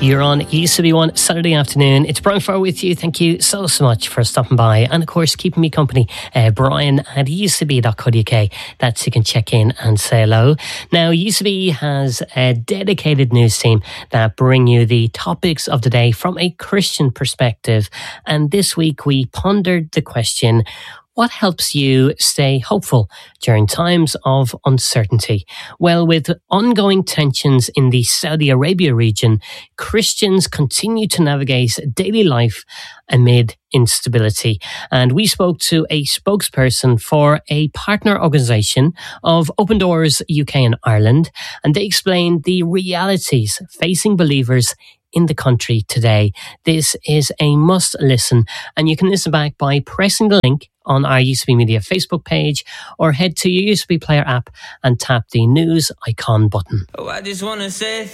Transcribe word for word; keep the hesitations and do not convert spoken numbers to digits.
You're on It Used to Be One Saturday afternoon. It's Brian Farr with you. Thank you so, so much for stopping by. And of course, keeping me company, uh, Brian at it used to be dot co dot U K. That's you can check in and say hello. Now, It Used to Be has a dedicated news team that bring you the topics of the day from a Christian perspective. And this week we pondered the question, what helps you stay hopeful during times of uncertainty? Well, with ongoing tensions in the Saudi Arabia region, Christians continue to navigate daily life amid instability. And we spoke to a spokesperson for a partner organisation of Open Doors U K and Ireland, and they explained the realities facing believers in the country today. This is a must listen, and you can listen back by pressing the link on our U S B Media Facebook page or head to your U S B Player app and tap the news icon button. Oh, I just want to say